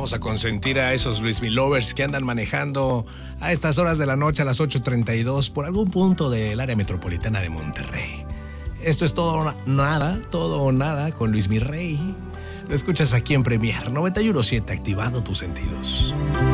Vamos a consentir a esos Luis Mi Lovers que andan manejando a estas horas de la noche, a las 8:32, por algún punto del área metropolitana de Monterrey. Esto es todo o nada con Luis Mi Rey. Lo escuchas aquí en Premier 91.7, activando tus sentidos.